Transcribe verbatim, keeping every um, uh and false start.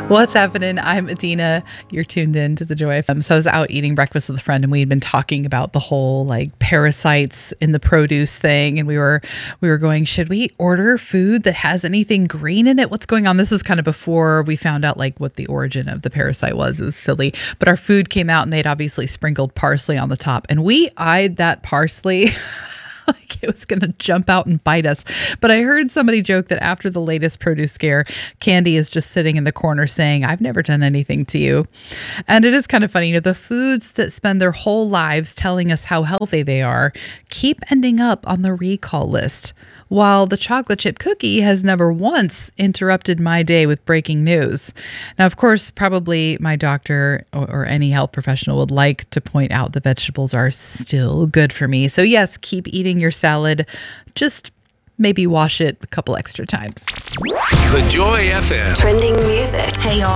What's happening? I'm Adina. You're tuned in to the Joy F M. So I was out eating breakfast with a friend, and we had been talking about the whole like parasites in the produce thing, and we were we were going, should we order food that has anything green in it? What's going on? This was kind of before we found out like what the origin of the parasite was. It was silly, but our food came out, and they'd obviously sprinkled parsley on the top, and we eyed that parsley like it was going to jump out and bite us. But I heard somebody joke that after the latest produce scare, Candy is just sitting in the corner saying, I've never done anything to you. And it is kind of funny, you know, the foods that spend their whole lives telling us how healthy they are keep ending up on the recall list, while the chocolate chip cookie has never once interrupted my day with breaking news. Now, of course, probably my doctor or, or any health professional would like to point out the vegetables are still good for me. So yes, keep eating your salad. Just maybe wash it a couple extra times. The Joy F M. Trending music. Hey, y'all.